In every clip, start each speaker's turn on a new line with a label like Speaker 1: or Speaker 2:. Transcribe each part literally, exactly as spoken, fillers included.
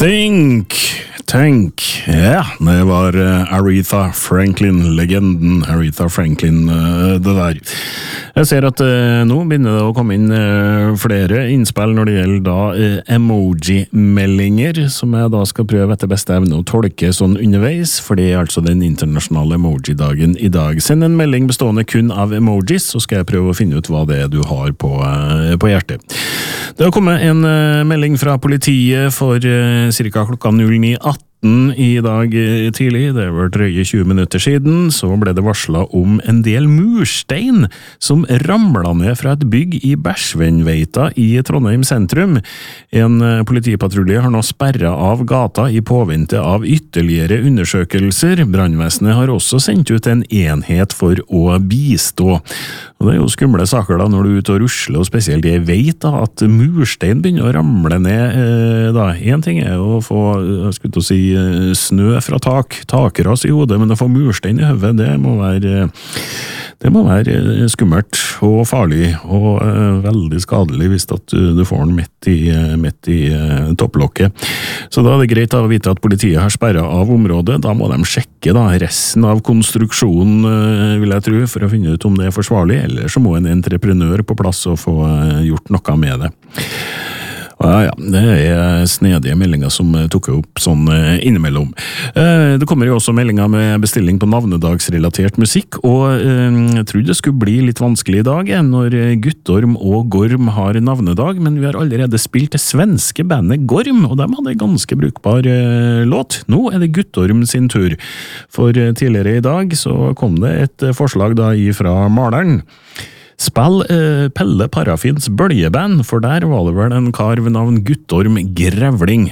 Speaker 1: Think, tenk, ja, det var Aretha Franklin, legenden Aretha Franklin, det der. Jeg ser at nå begynner det å komme inn flere innspill når det gjelder da emoji-meldinger, som jeg da skal prøve etter beste evne å tolke sånn underveis, for det er altså den internasjonale emoji-dagen i dag. Send en melding bestående kun av emojis, så skal jeg prøve å finne ut hva det er du har på, på hjertet. Det har kommet en melding fra politiet for cirka klokka null ni atten i dag tidlig, det var drøye tjue minutter siden, så ble det varslet om en del murstein som ramlet ned fra et bygg i Bersvenveita i Trondheim sentrum. En politipatrulje har nå sperret av gata i påvente av ytterligere undersøkelser. Brandvesenet har også sendt ut en enhet for å bistå. Og det er jo skumle saker da, når du er ute og rusler, og spesielt jeg vet da, at murstein begynner å ramle ned. Eh, da. En ting er å få, jeg skulle til å si, snø fra tak, takras i hodet, men å få murstein i høvet, det må være, det må være skummelt og farlig, og uh, veldig skadelig hvis at du, du får den midt i, midt i uh, topplokket. Så da er det greit å vite at politiet har sperret av området. Da må de sjekke da, resten av konstruksjonen, uh, vil jeg tro, for å finne ut om det er forsvarlig, eller så må en entreprenør på plass og få uh, gjort noe med det. Ja, ja, det er snedige meldinger som tok opp sånn innimellom. Det kommer jo også meldinger med bestilling på navnedagsrelatert musikk, og jeg trodde det skulle bli litt vanskelig i dag når Guttorm og Gorm har navnedag, men vi har allerede spilt det svenske bandet Gorm, og de hadde en ganske brukbar låt. Nå er det Guttorm sin tur, for tidligere i dag så kom det et forslag da ifra Maleren. Spill eh, Pelle Parafins bøljeband, for der var det vel en kar ved navn Guttorm Grevling.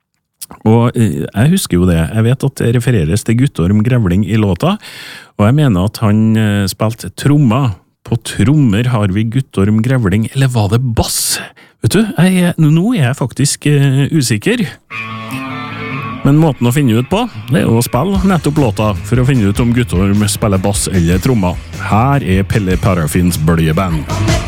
Speaker 1: Og eh, jeg husker jo det, jeg vet at det refereres til Guttorm Grevling i låta, og jeg mener at han eh, spilte tromma. På trommer har vi Guttorm Grevling, eller var det bass? Vet du, jeg, nå er jeg faktisk eh, usikker. Men måten å finne ut på, det er å spille nettopp låta for å finne ut om Guttorm spiller bass eller tromma. Her er Pelle Parafins bøljeband.